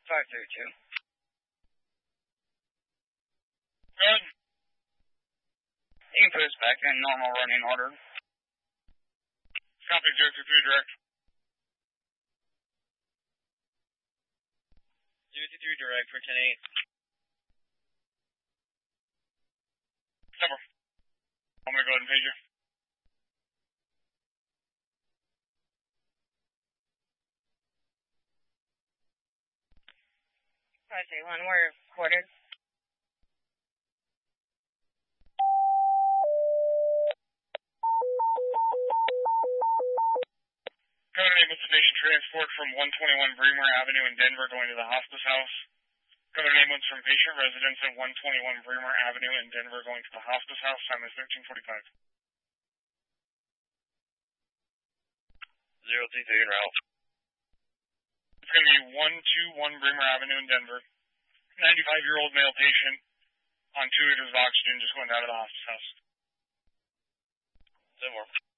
532. Good. You can put us back in normal running order. Copy 023 direct. 023 direct for 10-8. Number. I'm going to go ahead and page you. One, we're quartered. Covenant Ambulance Station transport from 121 Bremer Avenue in Denver going to the hospice house. Covenant Ambulance from patient residence at 121 Bremer Avenue in Denver going to the hospice house. Time is 13:45. 033 en route. It's going to be 121 Bremer Avenue in Denver. 95-year-old male patient on 2 liters of oxygen just going out of the hospice house. 10 more.